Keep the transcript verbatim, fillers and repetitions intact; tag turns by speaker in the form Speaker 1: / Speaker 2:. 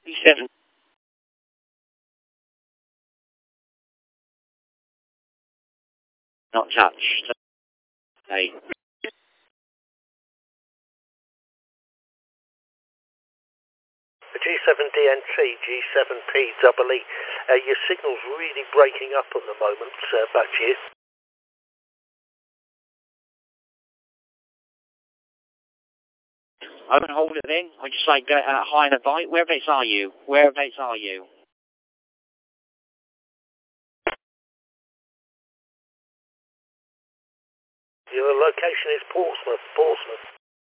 Speaker 1: G seven. Not touched. Hey.
Speaker 2: G seven D N T, G seven P double E. Uh, your signal's really breaking up at the moment. Uh, back to you.
Speaker 1: I won't hold it then. I just like uh, high and a bite. Whereabouts are you? Whereabouts are you?
Speaker 2: Your location is Portsmouth. Portsmouth.